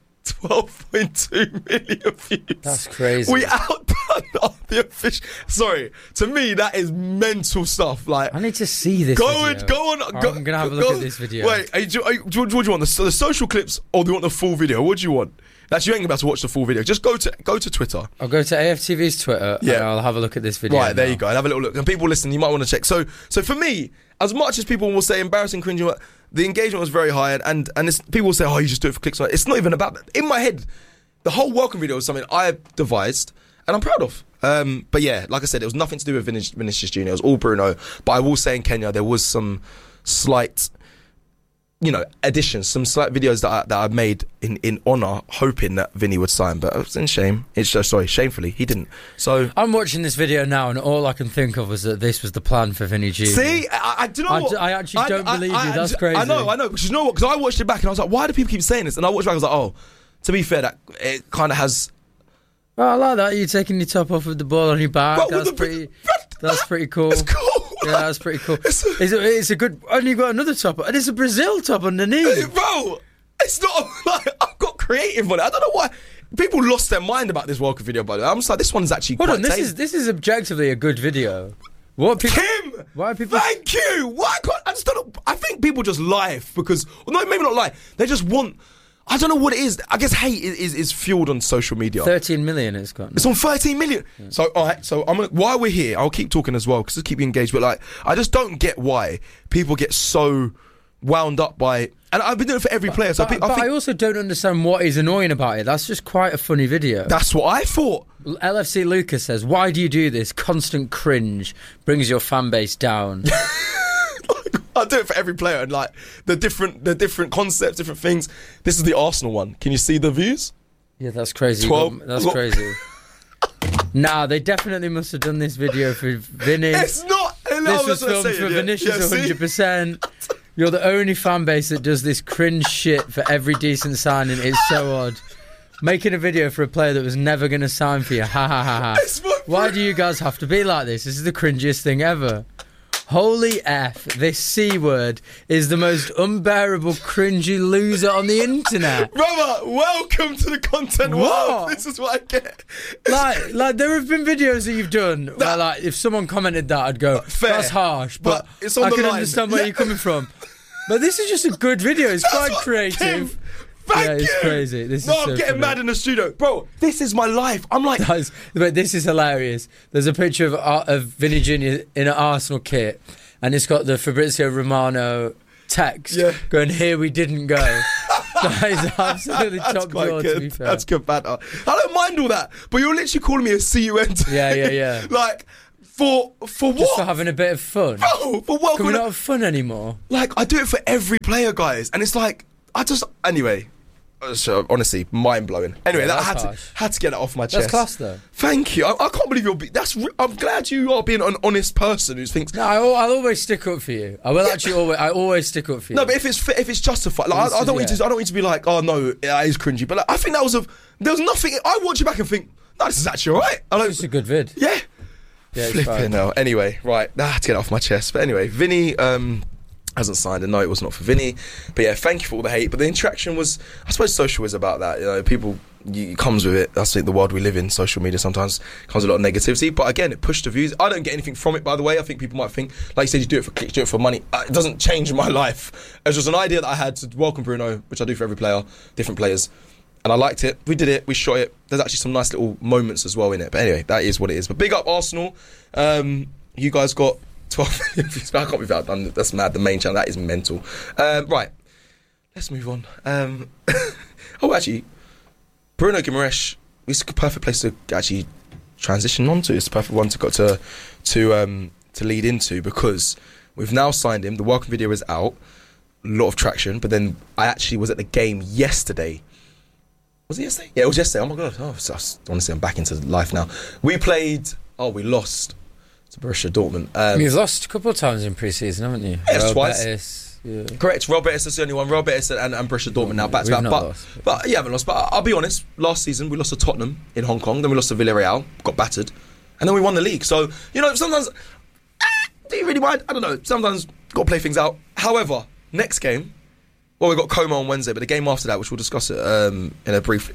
12.2 million views. That's crazy. We outdone the official. Sorry, to me that is mental stuff. Like, I need to see this. Go on. I'm gonna have a look at this video. Wait, what do you want? The social clips, or do you want the full video? What do you want? Actually, you ain't about to watch the full video. Just go to Twitter. I'll go to AFTV's Twitter. Yeah, and I'll have a look at this video. Right, there you go. I'll have a little look. And people listen, you might want to check. So for me, as much as people will say embarrassing, cringy, the engagement was very high, and people will say, oh, you just do it for clicks. It's not even about that. In my head, the whole welcome video was something I devised, and I'm proud of. But yeah, like I said, it was nothing to do with Vinicius Jr. It was all Bruno. But I will say in Kenya, there was some slight, additions, some slight videos that I made in honour, hoping that Vinny would sign. But it's in shame. Shamefully, he didn't. So I'm watching this video now, and all I can think of was that this was the plan for Vinny Jr. See, I do know what? I actually don't believe you. That's crazy. I know. Because you know what? Because I watched it back, and I was like, why do people keep saying this? And I watched it back, and I was like, oh, to be fair, that it kind of has... Well, I like that. You taking your top off with the ball on your back. Bro, that's pretty cool. It's cool. Yeah, that's pretty cool. It's a good... And you got another top, and it's a Brazil top underneath. Bro, it's not like I've got creative on it. I don't know why people lost their mind about this welcome video. By the way, I'm just like, this one's actually Hold quite on, this is objectively a good video. What people? Kim, why are people? Thank you. Why? I just don't know. I think people just lie because, no, maybe not lie. They just want. I don't know what it is. I guess hate is fueled on social media. 13 million it's got. It's on 13 million. Yeah. So, all right. So, while we're here, I'll keep talking as well because to keep you engaged. But like, I just don't get why people get so wound up by. And I've been doing it for every player. So I also don't understand what is annoying about it. That's just quite a funny video. That's what I thought. LFC Lucas says, "Why do you do this? Constant cringe brings your fan base down." I do it for every player, and like the different concepts, different things. This is the Arsenal one. Can you see the views? Yeah, that's crazy. 12. That's crazy. Nah, they definitely must have done this video for Vinny. It's not. This was filmed for Vinicius 100%. You're the only fan base that does this cringe shit for every decent signing. It's so odd. Making a video for a player that was never going to sign for you. Ha ha ha ha. Why do you guys have to be like this? This is the cringiest thing ever. Holy F, this C word is the most unbearable, cringy loser on the internet. Brother, welcome to the content world. This is what I get. Like there have been videos that you've done where, like, if someone commented that, I'd go, fair, that's harsh, but it's on I the can line. understand where you're coming from. But this is just a good video. It's quite creative. Thank it's crazy. This no, is so I'm getting funny. mad in the studio. Bro, this is my life. I'm like... But this is hilarious. There's a picture of Vinny Jr. in an Arsenal kit, and it's got the Fabrizio Romano text going, here we didn't go. That is absolutely top drawer, to be fair. That's good banter. I don't mind all that, but you're literally calling me a CUN. Yeah. Like, for what? Just for having a bit of fun. Bro, for what? Can we not have fun anymore? Like, I do it for every player, guys, and it's like, anyway... So honestly, mind blowing. Anyway, that had to get it off my chest. That's class, though. Thank you. I can't believe I'm glad you are being an honest person who thinks. No, I'll always stick up for you. I will actually always stick up for you. No, but if it's justified, like, I don't want you to be like, oh no, it is cringy. But like, I think there was nothing. I watch it back and think, no, this is actually alright. It's a good vid. Yeah. Flipping hell. Anyway, right, I had to get it off my chest. But anyway, Vinny. Hasn't signed, and no, it was not for Vinny. But yeah, thank you for all the hate. But the interaction was, I suppose, social is about that. You know, people, it comes with it. That's the world we live in. Social media sometimes comes with a lot of negativity. But again, it pushed the views. I don't get anything from it, by the way. I think people might think, like you said, you do it for clicks, do it for money. It doesn't change my life. It was just an idea that I had to welcome Bruno, which I do for every player, different players. And I liked it. We did it. We shot it. There's actually some nice little moments as well in it. But anyway, that is what it is. But big up Arsenal. You guys got 12 million views. I can't be done. That's mad. The main channel, that is mental. Right, let's move on. Actually, Bruno Guimaraes. It's a perfect place to actually transition onto. It's a perfect one to lead into, because we've now signed him. The welcome video is out. A lot of traction. But then I actually was at the game yesterday. Was it yesterday? Yeah, it was yesterday. Oh my god. Honestly, I'm back into life now. We lost to Borussia Dortmund. You've lost a couple of times in pre-season, haven't you? Yes, twice. Betis, yeah. Correct. Real Betis is the only one. Real Betis and Borussia Dortmund now back to back. But you haven't lost. But I'll be honest. Last season we lost to Tottenham in Hong Kong. Then we lost to Villarreal. Got battered, and then we won the league. So sometimes do you really mind? I don't know. Sometimes got to play things out. However, next game. Well, we've got Como on Wednesday, but the game after that, which we'll discuss it in a brief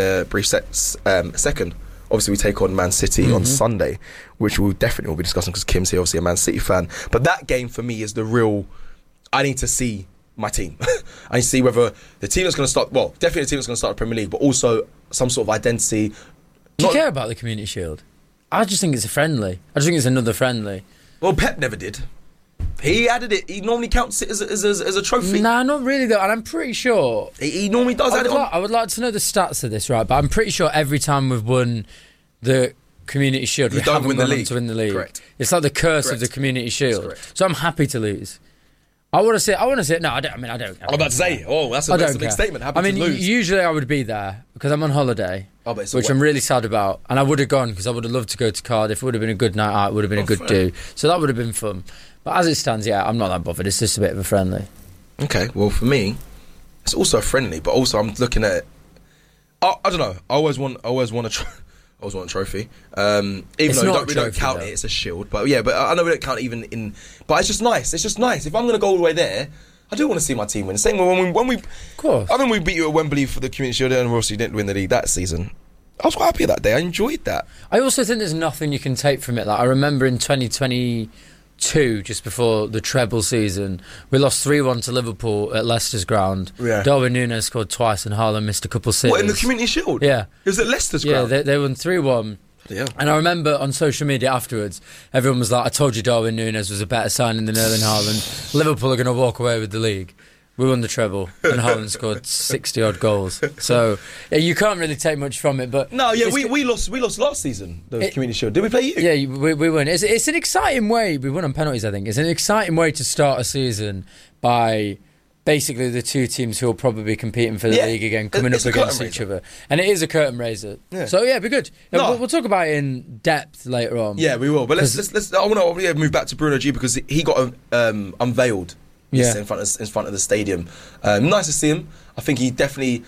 second. Obviously, we take on Man City on Sunday, which we'll definitely will be discussing because Kim's here, obviously a Man City fan. But that game for me is the real. I need to see my team. I need to see whether the team that's going to start. Well, definitely the team that's going to start the Premier League, but also some sort of identity. Do you care about the Community Shield? I just think it's a friendly. I just think it's another friendly. Well, Pep never did. He added it. He normally counts it as a trophy. Nah, not really though. And I'm pretty sure he normally does add it on. I would like to know the stats of this, right? But I'm pretty sure every time we've won the Community Shield, we haven't gone on to win the league. Correct. It's like the curse of the Community Shield. So I'm happy to lose. I want to say it. No, I don't. I don't. I'm about to say. Oh, that's a big statement. Happy to lose. Usually I would be there because I'm on holiday, which I'm really sad about. And I would have gone because I would have loved to go to Cardiff. It would have been a good night out. It would have been a good do. So that would have been fun. But as it stands, I'm not that bothered. It's just a bit of a friendly. Okay, well for me, it's also a friendly, but also I'm looking at it. I don't know. I always want a trophy. Even though we don't count it, it's a shield. But yeah, but I know we don't count it even in. But it's just nice. It's just nice. If I'm going to go all the way there, I do want to see my team win. Same when we. Of course. I mean, we beat you at Wembley for the Community Shield, and we obviously didn't win the league that season. I was quite happy that day. I enjoyed that. I also think there's nothing you can take from it. Like I remember in 2022, just before the treble season, we lost 3-1 to Liverpool at Leicester's ground. Yeah. Darwin Núñez scored twice and Haaland missed a couple sitters. What, in the Community Shield? Yeah. It was at Leicester's ground? Yeah, they won 3-1. Yeah. And I remember on social media afterwards, everyone was like, I told you Darwin Núñez was a better signing than Erling Haaland. Liverpool are going to walk away with the league. We won the treble and Haaland scored 60-odd goals. So you can't really take much from it. But no, yeah, we lost last season, the Community Shield. Did we play you? Yeah, we won. It's an exciting way. We won on penalties, I think. It's an exciting way to start a season by basically the two teams who will probably be competing for the league again coming up against each other. And it is a curtain raiser. Yeah. So yeah, it'd be good. We'll talk about it in depth later on. Yeah, we will. But let's I want to move back to Bruno G because he got unveiled. In front of the stadium. Nice to see him. I think he definitely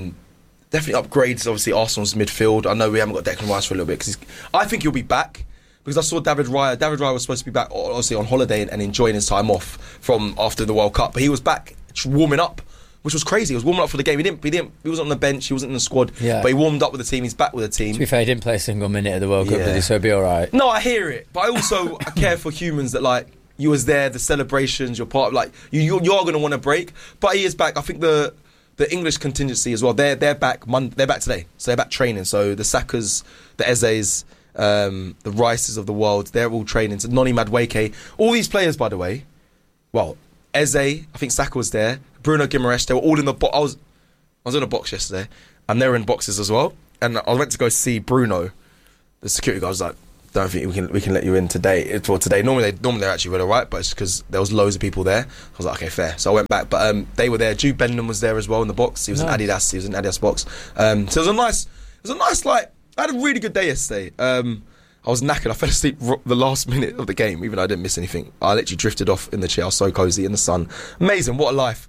upgrades obviously Arsenal's midfield. I know we haven't got Declan Rice for a little bit because I think he'll be back. because I saw David Raya. David Raya was supposed to be back, obviously, on holiday and enjoying his time off from after the World Cup. But he was back warming up, which was crazy. He was warming up for the game. He wasn't on the bench. He wasn't in the squad. Yeah. But he warmed up with the team. He's back with the team. To be fair, he didn't play a single minute of the World Cup, did he? So he'll be all right. No, I hear it, but I care for humans that like you was there, the celebrations, you're part of like you are going to want to break. But he is back. I think the English contingency as well. They're back. They're back today, so they're back training. So the Sakas, the Ezes, the Rices of the world, they're all training. So Noni Madueke, all these players, by the way. Well, Eze, I think Saka was there. Bruno Guimaraes, they were all in the box. I was in a box yesterday, and they were in boxes as well. And I went to go see Bruno. The security guard was like, "Don't think we can let you in today." For today, normally they're actually really alright, but it's because there was loads of people there. I was like, okay, fair. So I went back, but they were there. Jude Bellingham was there as well in the box. He was in Adidas. He was in Adidas box. So it was a nice like. I had a really good day yesterday. I was knackered. I fell asleep the last minute of the game, even though I didn't miss anything. I literally drifted off in the chair. I was so cosy in the sun. Amazing. What a life.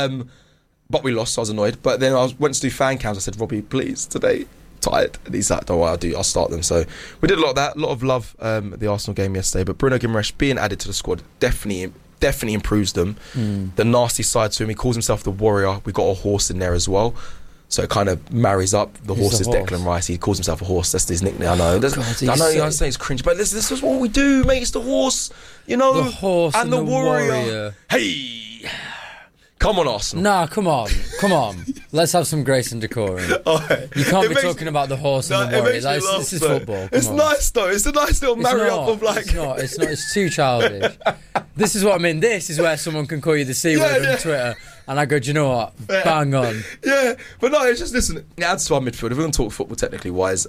But we lost, so I was annoyed. But then I went to do fan cams. I said, Robbie, please, today, tired. And he's like, don't worry, I'll start them. So we did a lot of that. A lot of love at the Arsenal game yesterday. But Bruno Guimaraes being added to the squad definitely improves them. The nasty side to him. He calls himself the Warrior. We got a horse in there as well. So it kind of marries up. The horse is Declan Rice. He calls himself a horse. That's his nickname. I know. I know you guys say it's cringe, but this is what we do, mate. It's the horse, you know. The horse and the warrior. Hey, come on, Arsenal. Nah, come on. Let's have some grace and decorum. Okay. You can't be talking about the horse and the warrior. This is football. It's nice though. It's a nice little marry up of like. It's not. It's too childish. This is what I mean. This is where someone can call you the C word on Twitter. And I go, do you know what? Bang on. Yeah, but no, it's just, listen, it adds to our midfield. If we're going to talk football technical wise,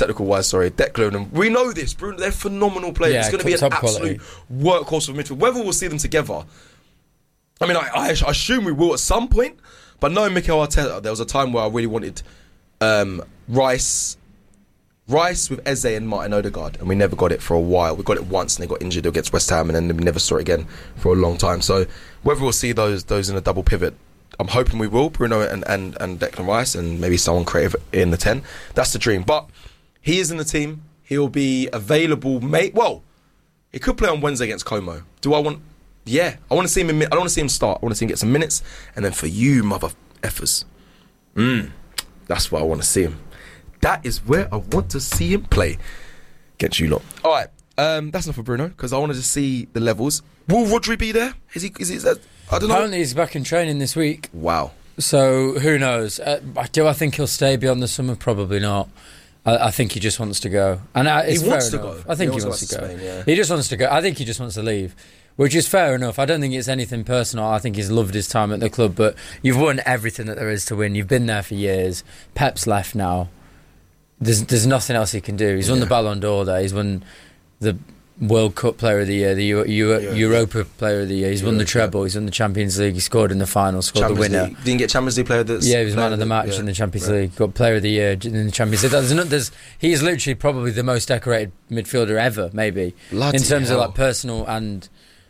Declan, and we know this, Bruno, they're phenomenal players. It's going to be an absolute workhorse of midfield. Whether we'll see them together, I mean, I assume we will at some point, but knowing Mikel Arteta, there was a time where I really wanted Rice with Eze and Martin Odegaard, and we never got it for a while. We got it once and they got injured against West Ham, and then we never saw it again for a long time. So whether we'll see those in a double pivot, I'm hoping we will, Bruno and Declan Rice, and maybe someone creative in the 10. That's the dream. But he is in the team. He'll be available, mate. Well, he could play on Wednesday against Como. Do I want... Yeah, I want to see him. I don't want to see him start. I want to see him get some minutes, and then for you, mother effers, that's where I want to see him. That is where I want to see him play against you lot. All right, that's enough for Bruno because I wanted to see the levels. Will Rodri be there? Is he? I don't know. Apparently, he's back in training this week. Wow. So who knows? Do I think he'll stay beyond the summer? Probably not. I think he just wants to go, and he wants to go. I think he wants to go. Spain, yeah. He just wants to go. I think he just wants to leave. Which is fair enough. I don't think it's anything personal. I think he's loved his time at the club, but you've won everything that there is to win. You've been there for years. Pep's left now. There's nothing else he can do. He's won the Ballon d'Or there. He's won the World Cup Player of the Year, the Europa Player of the Year. He's won the treble. He's won the Champions League. He scored in the final, scored the winner. Didn't get Champions League Player of the Year. Yeah, he was man of the match in the Champions League. Got Player of the Year in the Champions League. He is literally probably the most decorated midfielder ever, maybe, in terms of like personal and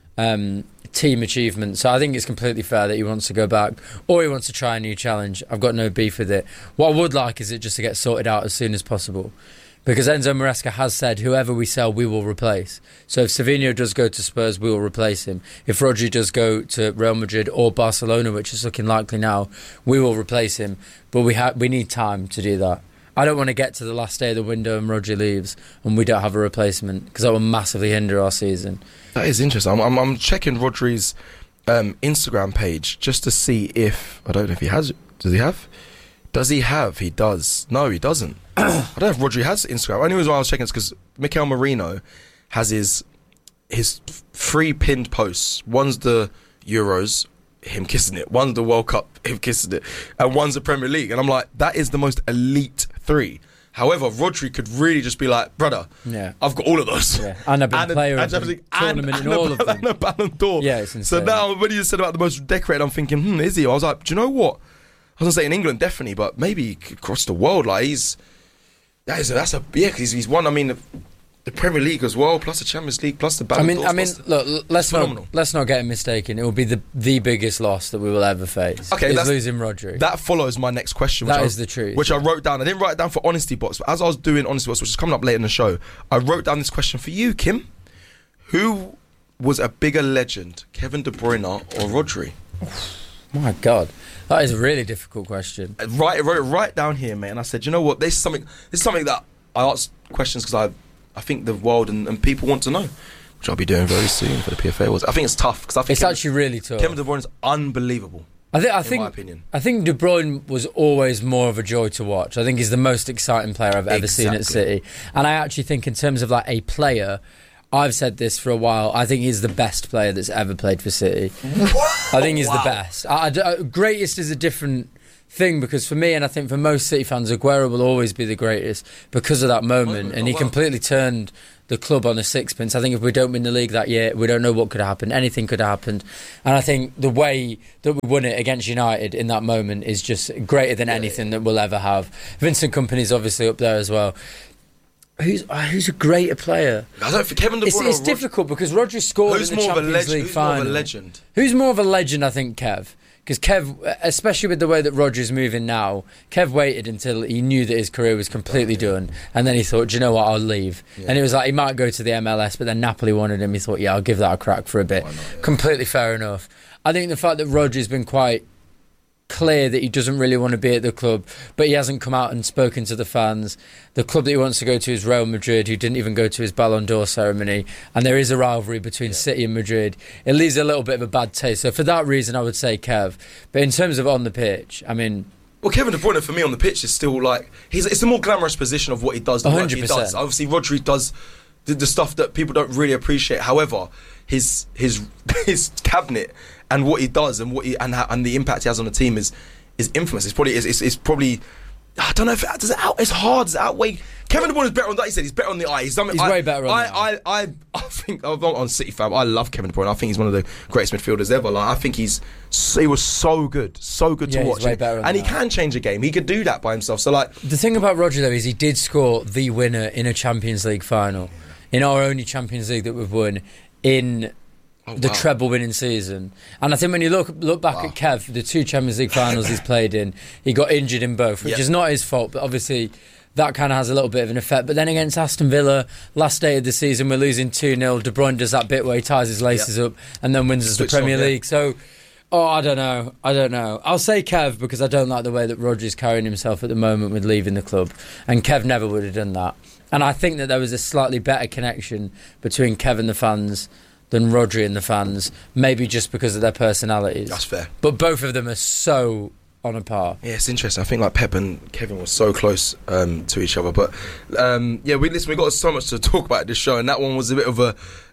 team achievement. So I think it's completely fair that he wants to go back, or he wants to try a new challenge. I've got no beef with it. What I would like is it just to get sorted out as soon as possible, because Enzo Maresca has said whoever we sell we will replace. So if Savinho does go to Spurs, we will replace him. If Rodri does go to Real Madrid or Barcelona, which is looking likely now, we will replace him. But we need time to do that. I don't want to get to the last day of the window and Rodri leaves and we don't have a replacement, because that will massively hinder our season. That is interesting. I'm checking Rodri's Instagram page just to see if... I don't know if he has... Does he have? Does he have? He does. No, he doesn't. I don't know if Rodri has Instagram. Only reason why I was checking is because Mikel Merino has his 3 pinned posts. One's the Euros, him kissing it. One's the World Cup, him kissing it. And one's the Premier League. And I'm like, that is the most elite 3. However, Rodri could really just be like, brother, I've got all of those. Yeah. And I've been player of the tournament in all of them. And a Ballon d'Or. Yeah, it's insane. So now, when you said about the most decorated, I'm thinking, is he? I was like, do you know what? I was going to say in England, definitely, but maybe across the world. Like, because he's won. I mean, The Premier League as well, plus the Champions League, plus the Ballon d'Or. Look, let's not get it mistaken. It will be the biggest loss that we will ever face. Okay, is losing Rodri. That follows my next question. That is the truth. Which I wrote down. I didn't write it down for Honesty Box, but as I was doing Honesty Box, which is coming up later in the show, I wrote down this question for you, Kim. Who was a bigger legend, Kevin De Bruyne or Rodri? My God, that is a really difficult question. I wrote it right down here, mate. And I said, you know what? This is something that I ask questions because I think the world and people want to know, which I'll be doing very soon for the PFA Awards. I think it's tough because I think it's actually really tough. Kevin De Bruyne is unbelievable. I in think, my opinion. I think De Bruyne was always more of a joy to watch. I think he's the most exciting player I've ever seen at City, and I actually think in terms of like a player, I've said this for a while, I think he's the best player that's ever played for City. I think he's the best. Greatest is a different thing, because for me, and I think for most City fans, Aguero will always be the greatest because of that moment, and he completely turned the club on a sixpence. I think if we don't win the league that year, we don't know what could happen. Anything could have happened, and I think the way that we won it against United in that moment is just greater than anything that we'll ever have. Vincent Kompany's obviously up there as well. Who's a greater player? I don't think Kevin De Bruyne. It's difficult because Rodri scored in the Champions League final. Who's more of a legend? Who's more of a legend? I think Kev. Because Kev, especially with the way that Rodri's moving now, Kev waited until he knew that his career was completely done, and then he thought, do you know what, I'll leave. Yeah. And it was like, he might go to the MLS, but then Napoli wanted him. He thought, yeah, I'll give that a crack for a bit. Completely fair enough. I think the fact that Rodri's been quite clear that he doesn't really want to be at the club, but he hasn't come out and spoken to the fans. The club that he wants to go to is Real Madrid, who didn't even go to his Ballon d'Or ceremony, and there is a rivalry between City and Madrid. It leaves a little bit of a bad taste. So for that reason, I would say Kev. But in terms of on the pitch, I mean, well, Kevin De Bruyne for me on the pitch is still like it's a more glamorous position of what he does. 100%. He does. Obviously, Rodri does the stuff that people don't really appreciate. However, his cabinet and what he does and and the impact he has on the team is infamous. It's probably I don't know if it's hard. Does it outweigh? Kevin De Bruyne is better on that. He said he's better on the eye. He's way better on the eye. I think I'm on City fan. I love Kevin De Bruyne. I think he's one of the greatest midfielders ever. Like, I think he was so good to watch. Way better and he can change a game. He could do that by himself. So like the thing about Rodri though is he did score the winner in a Champions League final, in our only Champions League that we've won in the treble winning season. And I think when you look back at Kev, the two Champions League finals he's played in, he got injured in both, which is not his fault, but obviously that kind of has a little bit of an effect. But then against Aston Villa, last day of the season, we're losing 2-0. De Bruyne does that bit where he ties his laces up and then wins us the Premier League. So, I don't know. I'll say Kev because I don't like the way that Rodri's carrying himself at the moment with leaving the club. And Kev never would have done that. And I think that there was a slightly better connection between Kev and the fans than Rodri and the fans, maybe just because of their personalities. That's fair. But both of them are so on a par. Yeah, it's interesting. I think like Pep and Kevin were so close to each other. But we got so much to talk about this show, and that one was a bit of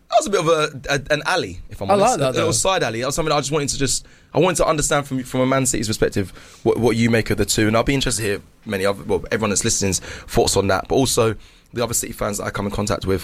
an alley, if I'm honest. I like that, a little side alley. That was something I just wanted to understand from a Man City's perspective what you make of the two, and I'll be interested to hear everyone that's listening's thoughts on that, but also the other City fans that I come in contact with.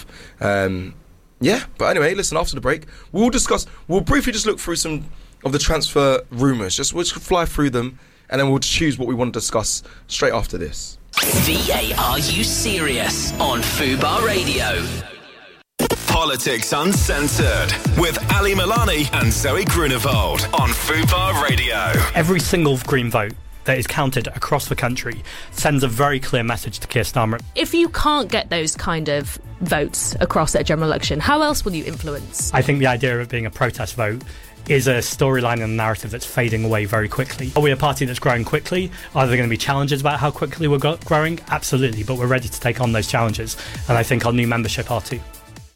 But anyway, listen, after the break, we'll briefly just look through some of the transfer rumours. We'll just fly through them, and then we'll choose what we want to discuss straight after this. VA, are you serious? On Fubar Radio. Politics Uncensored with Ali Milani and Zoe Grunewald on Fubar Radio. Every single Green vote that is counted across the country sends a very clear message to Keir Starmer. If you can't get those kind of votes across at a general election, how else will you influence? I think the idea of it being a protest vote is a storyline and a narrative that's fading away very quickly. Are we a party that's growing quickly? Are there going to be challenges about how quickly we're growing? Absolutely, but we're ready to take on those challenges, and I think our new membership are too.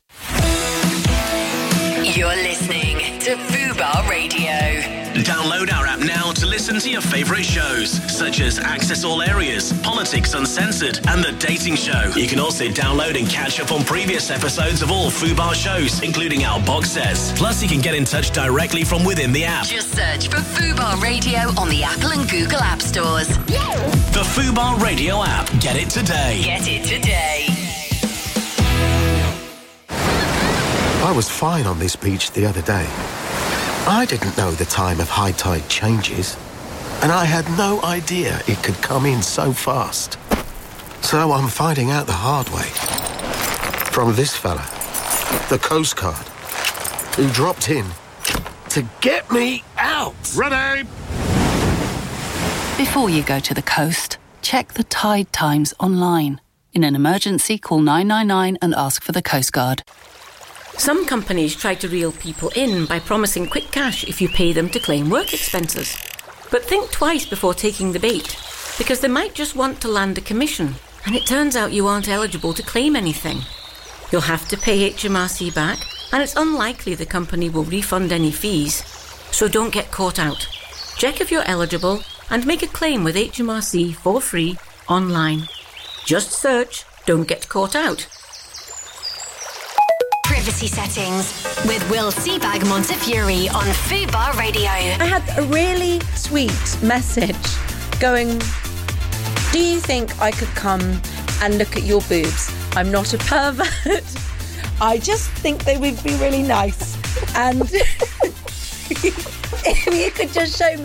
You're listening to Fubar Radio. Download our app now to listen to your favourite shows, such as Access All Areas, Politics Uncensored, and The Dating Show. You can also download and catch up on previous episodes of all Fubar shows, including our box sets. Plus, you can get in touch directly from within the app. Just search for Fubar Radio on the Apple and Google App Stores. The Fubar Radio app. Get it today. Get it today. I was fine on this beach the other day. I didn't know the time of high tide changes, and I had no idea it could come in so fast. So I'm finding out the hard way. from this fella, the Coast Guard, who dropped in to get me out. Ready? Before you go to the coast, check the tide times online. In an emergency, call 999 and ask for the Coast Guard. Some companies try to reel people in by promising quick cash if you pay them to claim work expenses. But think twice before taking the bait, because they might just want to land a commission, and it turns out you aren't eligible to claim anything. You'll have to pay HMRC back, and it's unlikely the company will refund any fees. So don't get caught out. Check if you're eligible and make a claim with HMRC for free online. Just search "Don't Get Caught Out." Privacy settings with Will Seabag Montefiore on Fubar Radio. I had a really sweet message going, do you think I could come and look at your boobs? I'm not a pervert. I just think they would be really nice. And if you could just show me